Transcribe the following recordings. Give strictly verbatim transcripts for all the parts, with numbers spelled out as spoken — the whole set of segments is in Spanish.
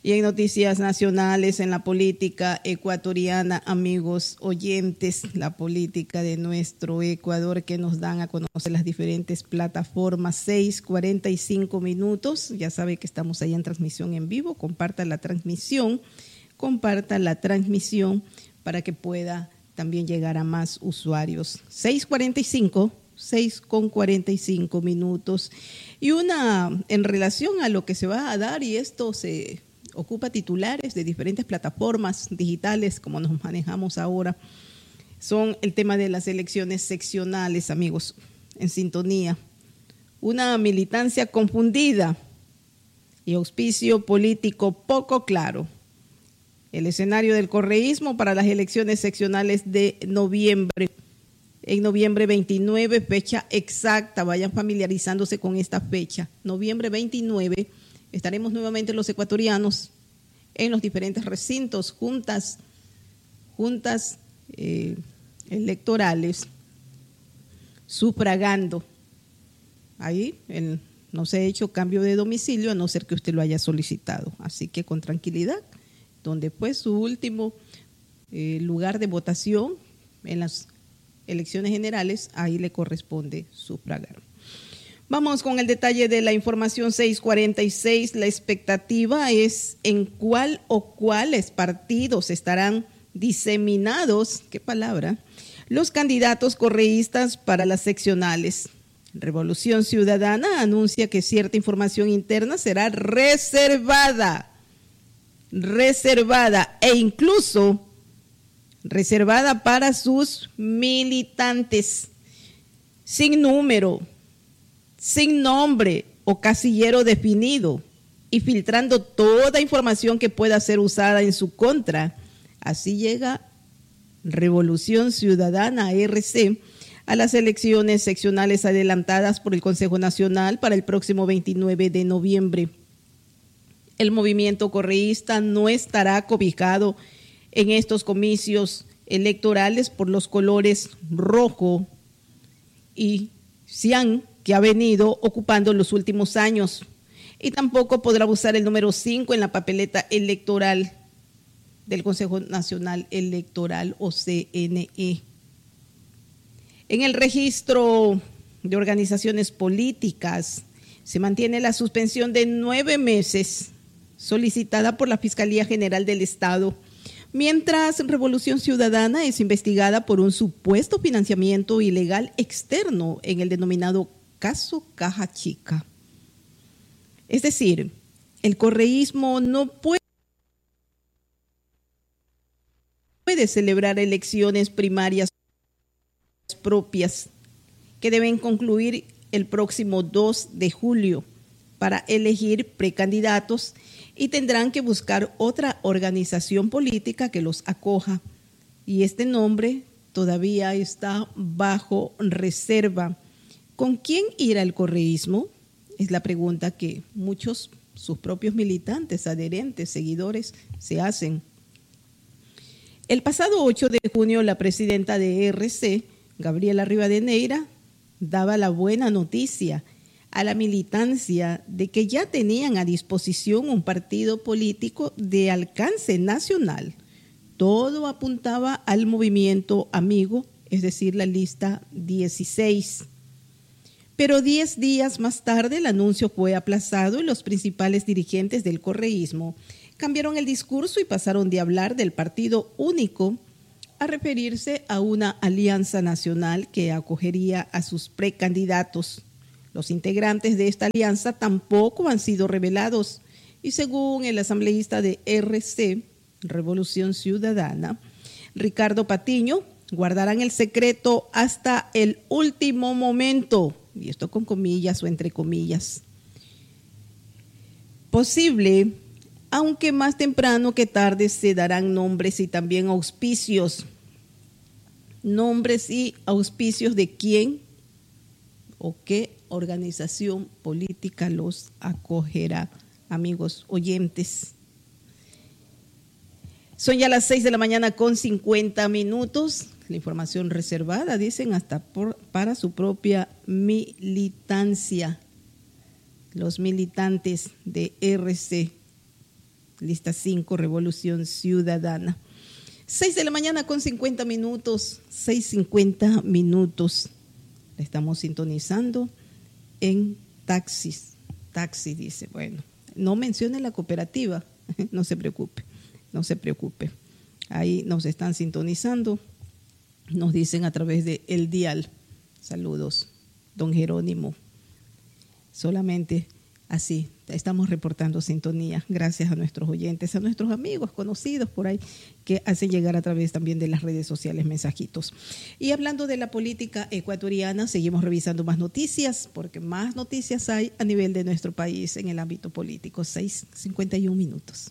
Y en noticias nacionales, en la política ecuatoriana, amigos oyentes, la política de nuestro Ecuador que nos dan a conocer las diferentes plataformas, seis cuarenta y cinco minutos. Ya sabe que estamos ahí en transmisión en vivo. Comparta la transmisión, comparta la transmisión para que pueda también llegar a más usuarios. seis cuarenta y cinco, seis con cuarenta y cinco minutos. Y una en relación a lo que se va a dar, y esto se ocupa titulares de diferentes plataformas digitales como nos manejamos ahora, son el tema de las elecciones seccionales, amigos, en sintonía. Una militancia confundida y auspicio político poco claro. El escenario del correísmo para las elecciones seccionales de noviembre. En noviembre veintinueve, fecha exacta, vayan familiarizándose con esta fecha. Noviembre veintinueve, estaremos nuevamente los ecuatorianos en los diferentes recintos, juntas, juntas eh, electorales, sufragando. Ahí el, no se ha hecho cambio de domicilio a no ser que usted lo haya solicitado. Así que con tranquilidad, donde fue su último eh, lugar de votación en las elecciones generales, ahí le corresponde sufragar. Vamos con el detalle de la información. Seis cuarenta y seis, la expectativa es en cuál o cuáles partidos estarán diseminados, qué palabra, los candidatos correístas para las seccionales. Revolución Ciudadana anuncia que cierta información interna será reservada, reservada e incluso reservada para sus militantes, sin número, sin nombre o casillero definido, y filtrando toda información que pueda ser usada en su contra. Así llega Revolución Ciudadana, R C, a las elecciones seccionales adelantadas por el Consejo Nacional para el próximo veintinueve de noviembre. El movimiento correísta no estará cobijado en estos comicios electorales por los colores rojo y cian que ha venido ocupando en los últimos años, y tampoco podrá usar el número cinco en la papeleta electoral del Consejo Nacional Electoral, o C N E. En el registro de organizaciones políticas se mantiene la suspensión de nueve meses solicitada por la Fiscalía General del Estado, mientras Revolución Ciudadana es investigada por un supuesto financiamiento ilegal externo en el denominado caso Caja Chica. Es decir, el correísmo no puede, puede celebrar elecciones primarias propias que deben concluir el próximo dos de julio para elegir precandidatos, y tendrán que buscar otra organización política que los acoja. Y este nombre todavía está bajo reserva. ¿Con quién irá el correísmo? Es la pregunta que muchos, sus propios militantes, adherentes, seguidores, se hacen. El pasado ocho de junio, la presidenta de R C, Gabriela Rivadeneira, daba la buena noticia a la militancia de que ya tenían a disposición un partido político de alcance nacional. Todo apuntaba al movimiento amigo, es decir, la lista dieciséis. Pero diez días más tarde el anuncio fue aplazado y los principales dirigentes del correísmo cambiaron el discurso y pasaron de hablar del partido único a referirse a una alianza nacional que acogería a sus precandidatos. Los integrantes de esta alianza tampoco han sido revelados y según el asambleísta de R C, Revolución Ciudadana, Ricardo Patiño, guardarán el secreto hasta el último momento, y esto con comillas o entre comillas. Posible, aunque más temprano que tarde se darán nombres y también auspicios. Nombres y auspicios de quién o qué organización política los acogerá, amigos oyentes. Son ya las seis de la mañana con cincuenta minutos. La información reservada, dicen, hasta por, para su propia militancia. Los militantes de R C, Lista cinco, Revolución Ciudadana. seis de la mañana con cincuenta minutos, seis cincuenta minutos. Le estamos sintonizando en taxis. Taxi dice, bueno, no mencione la cooperativa, no se preocupe, no se preocupe. Ahí nos están sintonizando, nos dicen a través de El Dial. Saludos, don Jerónimo. Solamente así estamos reportando sintonía, gracias a nuestros oyentes, a nuestros amigos, conocidos por ahí, que hacen llegar a través también de las redes sociales mensajitos. Y hablando de la política ecuatoriana, seguimos revisando más noticias, porque más noticias hay a nivel de nuestro país en el ámbito político. seis cincuenta y uno minutos.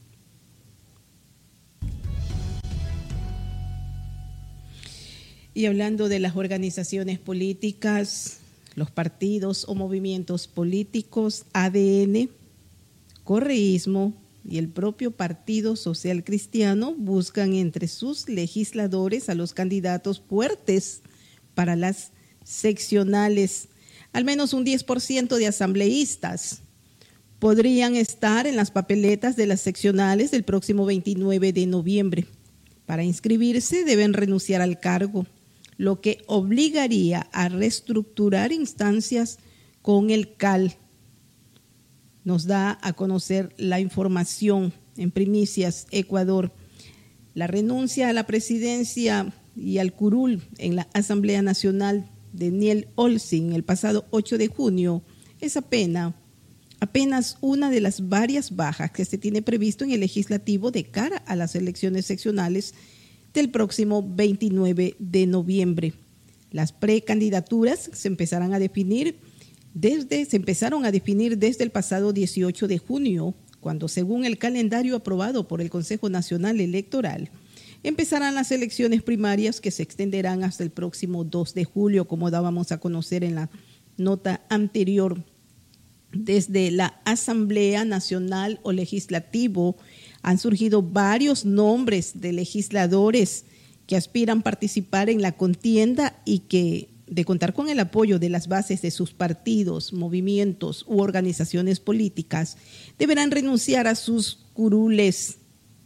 Y hablando de las organizaciones políticas, los partidos o movimientos políticos, A D N, Correísmo y el propio Partido Social Cristiano buscan entre sus legisladores a los candidatos fuertes para las seccionales. Al menos un diez por ciento de asambleístas podrían estar en las papeletas de las seccionales del próximo veintinueve de noviembre. Para inscribirse deben renunciar al cargo, lo que obligaría a reestructurar instancias con el C A L. Nos da a conocer la información en Primicias Ecuador. La renuncia a la presidencia y al curul en la Asamblea Nacional de Niel Olsin el pasado ocho de junio es apenas, apenas una de las varias bajas que se tiene previsto en el legislativo de cara a las elecciones seccionales del próximo veintinueve de noviembre. Las precandidaturas se empezarán a definir desde, se empezaron a definir desde el pasado dieciocho de junio, cuando, según el calendario aprobado por el Consejo Nacional Electoral, empezarán las elecciones primarias que se extenderán hasta el próximo dos de julio, como dábamos a conocer en la nota anterior. Desde la Asamblea Nacional o Legislativo han surgido varios nombres de legisladores que aspiran a participar en la contienda y que, de contar con el apoyo de las bases de sus partidos, movimientos u organizaciones políticas, deberán renunciar a sus curules.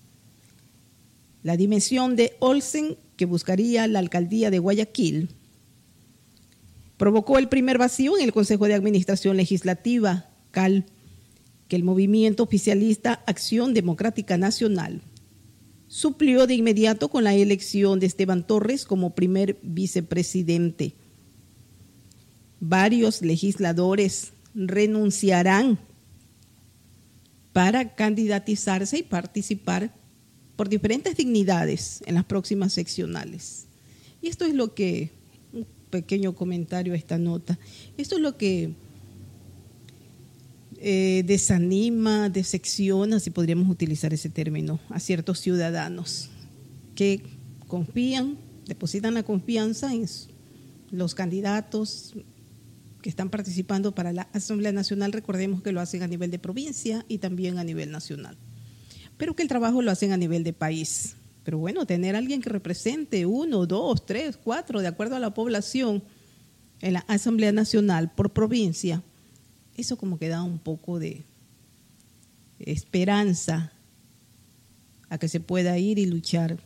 La dimensión de Olsen, que buscaría la alcaldía de Guayaquil, provocó el primer vacío en el Consejo de Administración Legislativa, C A L, que el movimiento oficialista Acción Democrática Nacional suplió de inmediato con la elección de Esteban Torres como primer vicepresidente. Varios legisladores renunciarán para candidatizarse y participar por diferentes dignidades en las próximas seccionales. Y esto es lo que, un pequeño comentario a esta nota, esto es lo que Eh, desanima, decepciona, si podríamos utilizar ese término, a ciertos ciudadanos que confían, depositan la confianza en los candidatos que están participando para la Asamblea Nacional. Recordemos que lo hacen a nivel de provincia y también a nivel nacional, pero que el trabajo lo hacen a nivel de país. Pero bueno, tener a alguien que represente uno, dos, tres, cuatro, de acuerdo a la población en la Asamblea Nacional por provincia, eso como que da un poco de esperanza a que se pueda ir y luchar,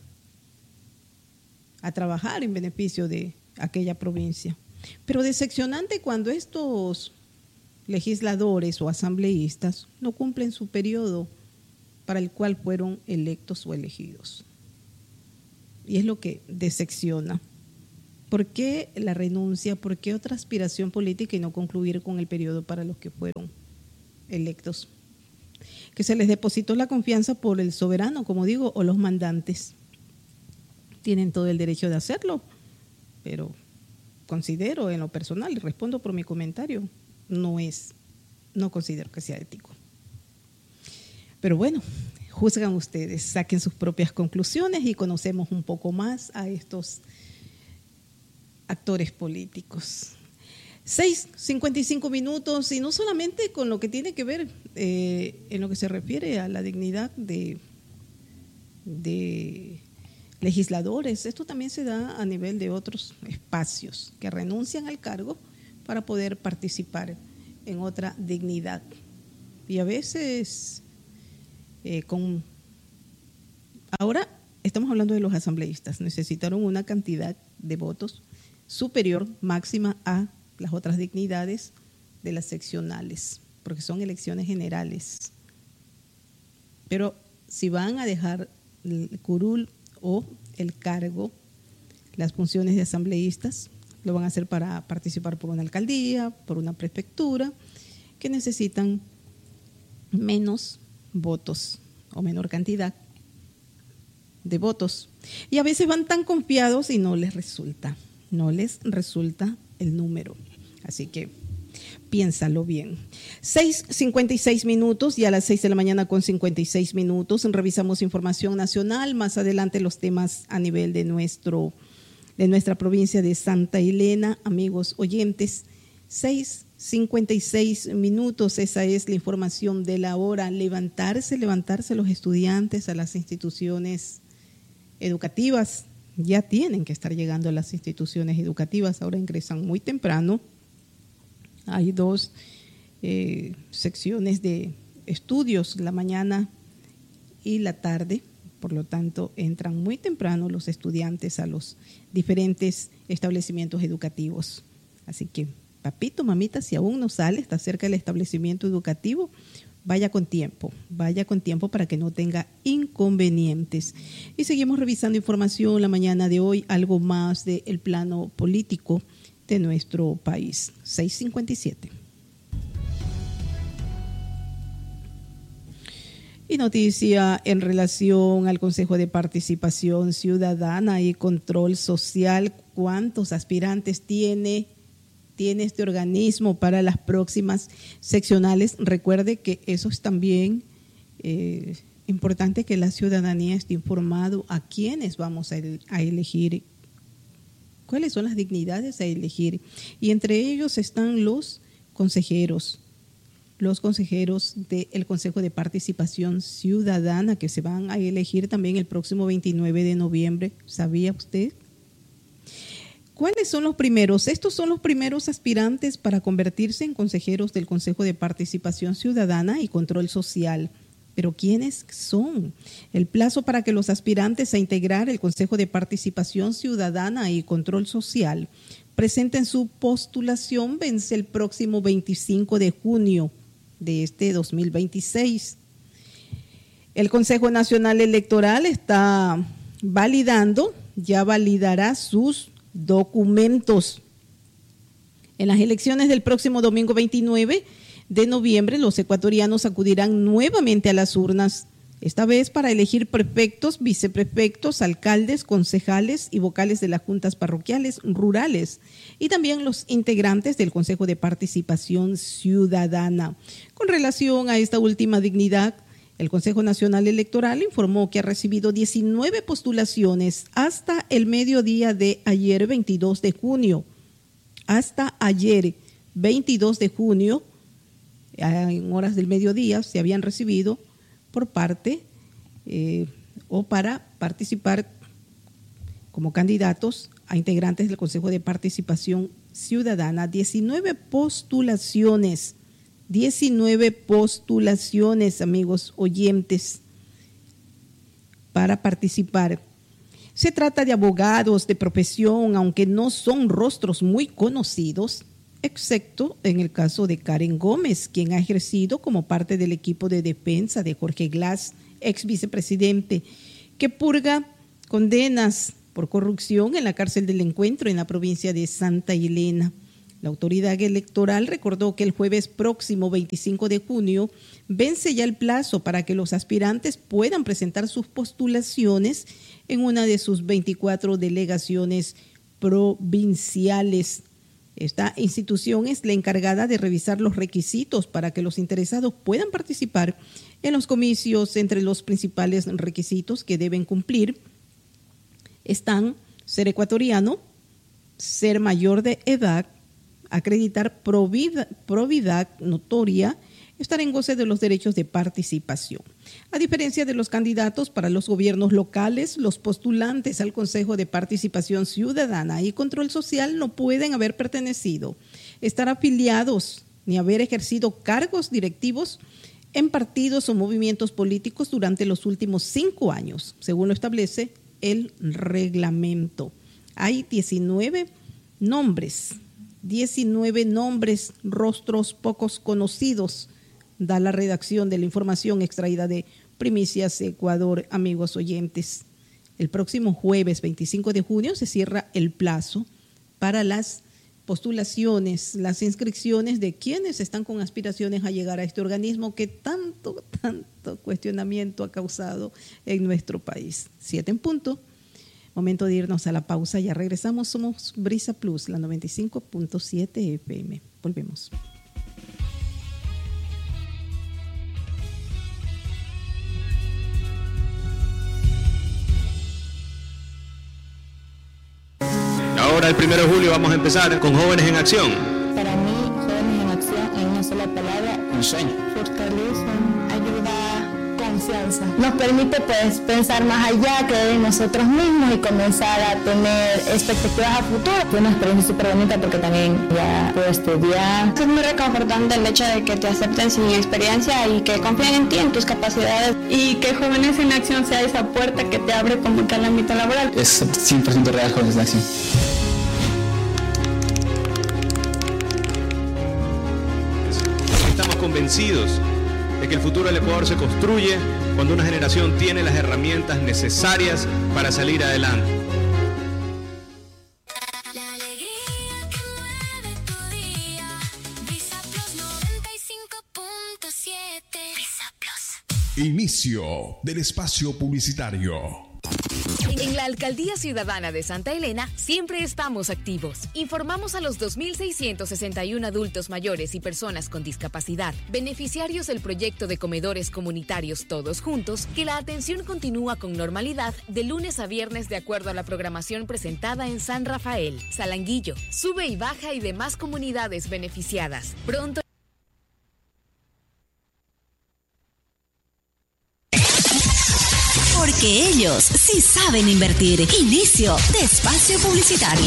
a trabajar en beneficio de aquella provincia. Pero decepcionante cuando estos legisladores o asambleístas no cumplen su periodo para el cual fueron electos o elegidos. Y es lo que decepciona. ¿Por qué la renuncia? ¿Por qué otra aspiración política y no concluir con el periodo para los que fueron electos? Que se les depositó la confianza por el soberano, como digo, o los mandantes. Tienen todo el derecho de hacerlo, pero considero en lo personal, y respondo por mi comentario, no es, no considero que sea ético. Pero bueno, juzgan ustedes, saquen sus propias conclusiones y conocemos un poco más a estos actores políticos. seis cincuenta y cinco minutos, y no solamente con lo que tiene que ver eh, en lo que se refiere a la dignidad de, de legisladores, esto también se da a nivel de otros espacios que renuncian al cargo para poder participar en otra dignidad. Y a veces eh, con... Ahora estamos hablando de los asambleístas. Necesitaron una cantidad de votos superior máxima a las otras dignidades de las seccionales, porque son elecciones generales. Pero si van a dejar el curul o el cargo, las funciones de asambleístas, lo van a hacer para participar por una alcaldía, por una prefectura, que necesitan menos votos o menor cantidad de votos. Y a veces van tan confiados y no les resulta, no les resulta el número. Así que piénsalo bien. seis cincuenta y seis minutos, y a las seis de la mañana con cincuenta y seis minutos revisamos información nacional. Más adelante los temas a nivel de nuestro de nuestra provincia de Santa Elena, amigos oyentes. seis cincuenta y seis minutos, esa es la información de la hora. Levantarse, levantarse los estudiantes a las instituciones educativas. Ya tienen que estar llegando a las instituciones educativas, ahora ingresan muy temprano. Hay dos eh, secciones de estudios, la mañana y la tarde. Por lo tanto, entran muy temprano los estudiantes a los diferentes establecimientos educativos. Así que, papito, mamita, si aún no sale, está cerca del establecimiento educativo, vaya con tiempo, vaya con tiempo para que no tenga inconvenientes. Y seguimos revisando información la mañana de hoy, algo más del plano político de nuestro país. seis cincuenta y siete. Y noticia en relación al Consejo de Participación Ciudadana y Control Social. ¿Cuántos aspirantes tiene, tiene este organismo para las próximas seccionales? Recuerde que eso es también eh, importante, que la ciudadanía esté informado a quiénes vamos a, a elegir, cuáles son las dignidades a elegir. Y entre ellos están los consejeros. los consejeros del Consejo de Participación Ciudadana, que se van a elegir también el próximo veintinueve de noviembre. ¿Sabía usted? ¿Cuáles son los primeros? Estos son los primeros aspirantes para convertirse en consejeros del Consejo de Participación Ciudadana y Control Social. ¿Pero quiénes son? El plazo para que los aspirantes a integrar el Consejo de Participación Ciudadana y Control Social presenten su postulación vence el próximo veinticinco de junio de este dos mil veintiséis. El Consejo Nacional Electoral está validando, ya validará sus documentos. En las elecciones del próximo domingo veintinueve de noviembre, los ecuatorianos acudirán nuevamente a las urnas, esta vez para elegir prefectos, viceprefectos, alcaldes, concejales y vocales de las juntas parroquiales rurales y también los integrantes del Consejo de Participación Ciudadana. Con relación a esta última dignidad, el Consejo Nacional Electoral informó que ha recibido diecinueve postulaciones hasta el mediodía de ayer, veintidós de junio. Hasta ayer, veintidós de junio, en horas del mediodía, se habían recibido por parte eh, o para participar como candidatos a integrantes del Consejo de Participación Ciudadana, diecinueve postulaciones, diecinueve postulaciones, amigos oyentes, para participar. Se trata de abogados de profesión, aunque no son rostros muy conocidos, excepto en el caso de Karen Gómez, quien ha ejercido como parte del equipo de defensa de Jorge Glass, ex vicepresidente, que purga condenas por corrupción en la cárcel del Encuentro en la provincia de Santa Elena. La autoridad electoral recordó que el jueves próximo, veinticinco de junio, vence ya el plazo para que los aspirantes puedan presentar sus postulaciones en una de sus veinticuatro delegaciones provinciales. Esta institución es la encargada de revisar los requisitos para que los interesados puedan participar en los comicios. Entre los principales requisitos que deben cumplir están ser ecuatoriano, ser mayor de edad, acreditar probidad, probidad notoria, estar en goce de los derechos de participación. A diferencia de los candidatos para los gobiernos locales, los postulantes al Consejo de Participación Ciudadana y Control Social no pueden haber pertenecido, estar afiliados ni haber ejercido cargos directivos en partidos o movimientos políticos durante los últimos cinco años, según lo establece el reglamento. Hay diecinueve nombres, diecinueve nombres, rostros pocos conocidos, da la redacción de la información extraída de Primicias Ecuador, amigos oyentes. El próximo jueves veinticinco de junio se cierra el plazo para las postulaciones, las inscripciones de quienes están con aspiraciones a llegar a este organismo que tanto, tanto cuestionamiento ha causado en nuestro país. Siete en punto. Momento de irnos a la pausa. Ya regresamos. Somos Brisa Plus, la noventa y cinco punto siete F M. Volvemos. Ahora el primero de julio vamos a empezar con Jóvenes en Acción. Para mí, Jóvenes en Acción es una sola palabra: un sueño. Fortaleza, ayuda, confianza. Nos permite pues pensar más allá que de nosotros mismos y comenzar a tener expectativas a futuro. Fue una experiencia súper bonita porque también ya puedo estudiar. Es muy reconfortante el hecho de que te acepten sin experiencia y que confíen en ti, en tus capacidades. Y que Jóvenes en Acción sea esa puerta que te abre como que al ámbito laboral. Es cien por ciento real Jóvenes en Acción. Estamos convencidos de que el futuro del Ecuador se construye cuando una generación tiene las herramientas necesarias para salir adelante. La alegría que mueve tu día. Brisa Plus noventa y cinco punto siete. Brisa Plus. Inicio del espacio publicitario. En la Alcaldía Ciudadana de Santa Elena siempre estamos activos. Informamos a los dos mil seiscientos sesenta y uno adultos mayores y personas con discapacidad, beneficiarios del proyecto de comedores comunitarios Todos Juntos, que la atención continúa con normalidad de lunes a viernes de acuerdo a la programación presentada en San Rafael, Salanguillo, Sube y Baja y demás comunidades beneficiadas. Pronto. Porque ellos sí saben invertir. Inicio de espacio publicitario.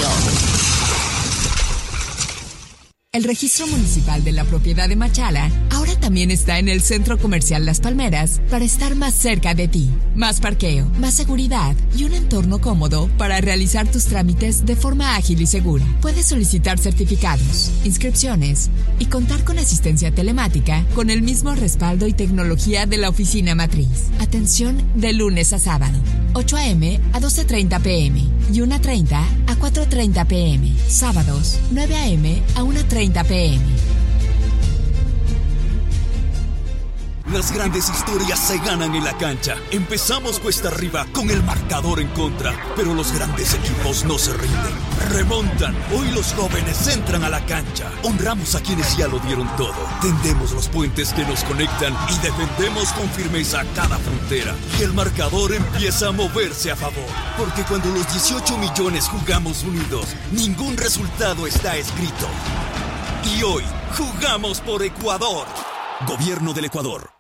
El registro municipal de la propiedad de Machala ahora también está en el Centro Comercial Las Palmeras para estar más cerca de ti. Más parqueo, más seguridad y un entorno cómodo para realizar tus trámites de forma ágil y segura. Puedes solicitar certificados, inscripciones y contar con asistencia telemática con el mismo respaldo y tecnología de la oficina matriz. Atención de lunes a sábado, ocho a eme a doce treinta pm y una treinta a cuatro treinta pm. Sábados, nueve a eme a una treinta pm. Las grandes historias se ganan en la cancha. Empezamos cuesta arriba con el marcador en contra, pero los grandes equipos no se rinden. Remontan. Hoy los jóvenes entran a la cancha. Honramos a quienes ya lo dieron todo. Tendemos los puentes que nos conectan y defendemos con firmeza cada frontera. Y el marcador empieza a moverse a favor. Porque cuando los dieciocho millones jugamos unidos, ningún resultado está escrito. Y hoy jugamos por Ecuador. Gobierno del Ecuador.